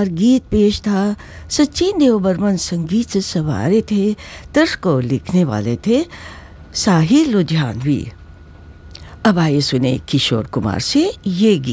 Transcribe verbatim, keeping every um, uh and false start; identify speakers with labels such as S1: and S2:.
S1: शानदार गीत पेश था। सचिन देव बर्मन संगीत से सवारे थे, तर्ज को लिखने वाले थे साहिर लुधियानवी। अब आइए सुने किशोर कुमार से ये गीत।